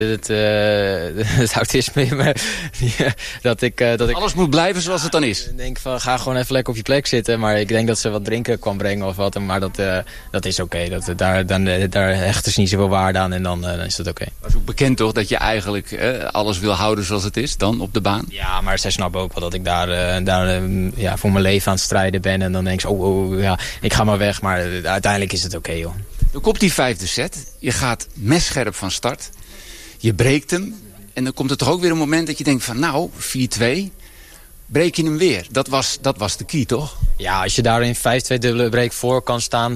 Het autisme in me. dat ik Alles moet blijven zoals het dan is. Ik denk van, ga gewoon even lekker op je plek zitten. Maar ik denk dat ze wat drinken kwam brengen of wat. Maar dat is oké. Daar hechten ze niet zoveel waarde aan en dan is dat oké. Het is ook bekend toch dat je eigenlijk alles wil houden zoals het is dan op de baan? Ja, maar zij snappen ook wel dat ik daar voor mijn leven aan het strijden ben. En dan denk ik, ik ga maar weg. Maar uiteindelijk is het oké, joh. Dan komt die 5e set. Je gaat messcherp van start. Je breekt hem. En dan komt er toch ook weer een moment dat je denkt van 4-2. Breek je hem weer. Dat was de key, toch? Ja, als je daar in 5-2 dubbele break voor kan staan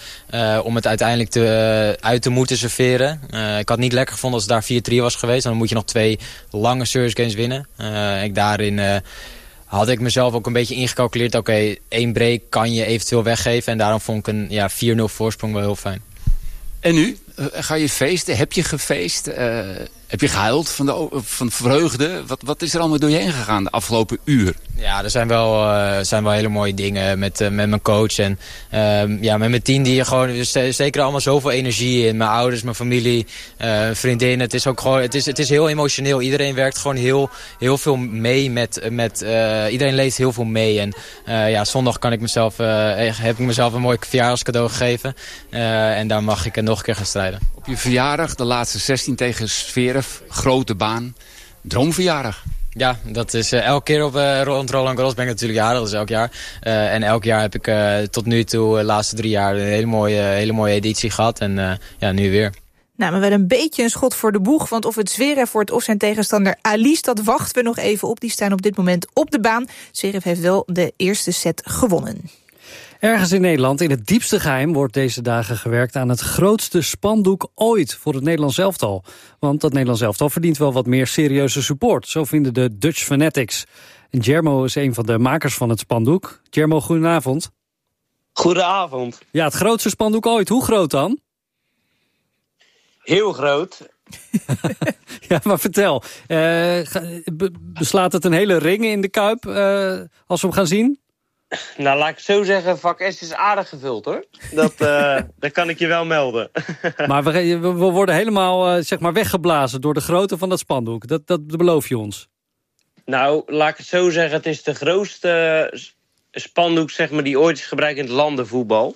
om het uiteindelijk uit te moeten serveren. Ik had niet lekker gevonden als het daar 4-3 was geweest. Dan moet je nog 2 lange service games winnen. Daarin had ik mezelf ook een beetje ingecalculeerd. Oké, 1 break kan je eventueel weggeven. En daarom vond ik een 4-0 voorsprong wel heel fijn. En nu? Ga je feesten? Heb je gefeest? Heb je gehuild van vreugde? Wat is er allemaal door je heen gegaan de afgelopen uur? Ja, er zijn wel hele mooie dingen met mijn coach. En met mijn team die gewoon zeker allemaal zoveel energie in. Mijn ouders, mijn familie, vriendinnen. Het is ook gewoon, het is heel emotioneel. Iedereen werkt gewoon heel veel mee iedereen leeft heel veel mee. En zondag heb ik mezelf een mooi verjaardagscadeau gegeven. En daar mag ik nog een keer gaan strijden. Op je verjaardag, de laatste 16 tegen Zverev. Grote baan. Droomverjaardag. Ja, dat is elke keer rond Roland Garros ben ik natuurlijk jarig, dat is elk jaar. En elk jaar heb ik tot nu toe, de laatste 3 jaar, een hele mooie editie gehad. En nu weer. Nou, maar wel een beetje een schot voor de boeg. Want of het Zverev wordt of zijn tegenstander Alice, dat wachten we nog even op. Die staan op dit moment op de baan. Zverev heeft wel de eerste set gewonnen. Ergens in Nederland, in het diepste geheim, wordt deze dagen gewerkt aan het grootste spandoek ooit voor het Nederlands elftal. Want dat Nederlands elftal verdient wel wat meer serieuze support. Zo vinden de Dutch Fanatics. En Jermo is een van de makers van het spandoek. Jermo, goedenavond. Goedenavond. Ja, het grootste spandoek ooit. Hoe groot dan? Heel groot. Ja, maar vertel. Beslaat het een hele ring in de Kuip als we hem gaan zien? Nou, laat ik het zo zeggen, vak S is aardig gevuld, hoor. Dat kan ik je wel melden. Maar we worden helemaal weggeblazen door de grootte van dat spandoek. Dat beloof je ons. Nou, laat ik het zo zeggen, het is de grootste spandoek die ooit is gebruikt in het landenvoetbal.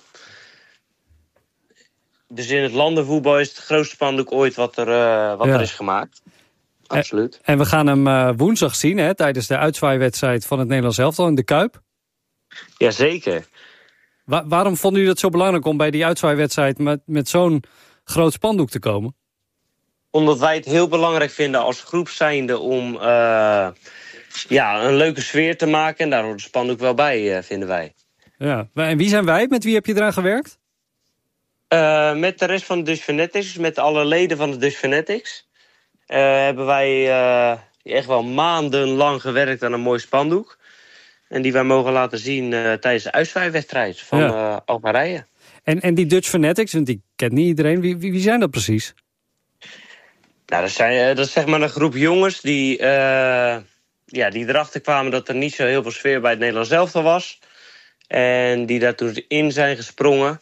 Dus in het landenvoetbal is het grootste spandoek ooit wat er is gemaakt. Absoluut. En we gaan hem woensdag zien, tijdens de uitzwaaiwedstrijd van het Nederlands elftal in de Kuip. Jazeker. Waarom vonden jullie dat zo belangrijk om bij die uitzwaaiwedstrijd met zo'n groot spandoek te komen? Omdat wij het heel belangrijk vinden als groep zijnde om een leuke sfeer te maken. En daar hoort de spandoek wel bij, vinden wij. Ja. En wie zijn wij? Met wie heb je eraan gewerkt? Met de rest van de Dutch Fanatics, dus met alle leden van de Dutch Fanatics, hebben wij echt wel maandenlang gewerkt aan een mooi spandoek. En die wij mogen laten zien tijdens de uitzwaaiwedstrijd van Algerije. En die Dutch Fanatics, want die kent niet iedereen. Wie zijn dat precies? Nou, dat is zeg maar een groep jongens die erachter kwamen dat er niet zo heel veel sfeer bij het Nederlands elftal was. En die daar toen in zijn gesprongen.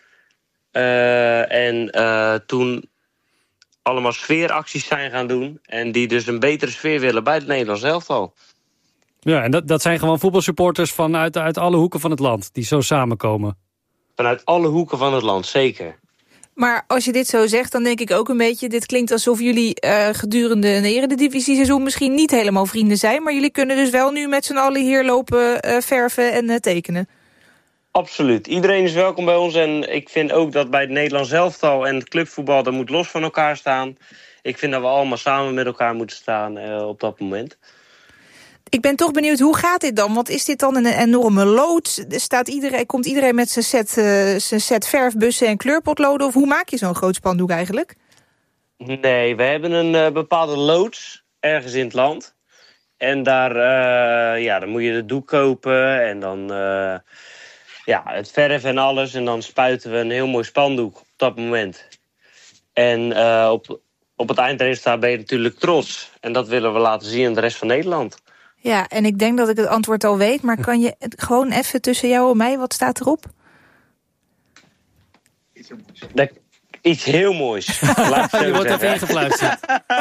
Toen allemaal sfeeracties zijn gaan doen. En die dus een betere sfeer willen bij het Nederlands elftal. Ja, en dat zijn gewoon voetbalsupporters uit alle hoeken van het land die zo samenkomen. Vanuit alle hoeken van het land, zeker. Maar als je dit zo zegt, dan denk ik ook een beetje, dit klinkt alsof jullie gedurende een eredivisie-seizoen misschien niet helemaal vrienden zijn, maar jullie kunnen dus wel nu met z'n allen hier lopen verven en tekenen. Absoluut. Iedereen is welkom bij ons. En ik vind ook dat bij het Nederlands elftal en het clubvoetbal, dat moet los van elkaar staan. Ik vind dat we allemaal samen met elkaar moeten staan op dat moment. Ik ben toch benieuwd, hoe gaat dit dan? Want is dit dan een enorme lood? Komt iedereen met zijn set verfbussen en kleurpotloden? Of hoe maak je zo'n groot spandoek eigenlijk? Nee, we hebben een bepaalde loods ergens in het land. En dan moet je de doek kopen en dan het verf en alles. En dan spuiten we een heel mooi spandoek op dat moment. En op het eindresultaat ben je natuurlijk trots. En dat willen we laten zien aan de rest van Nederland. Ja, en ik denk dat ik het antwoord al weet, maar kan je gewoon even tussen jou en mij, wat staat erop? Iets heel moois. Je wordt even ingefluisterd.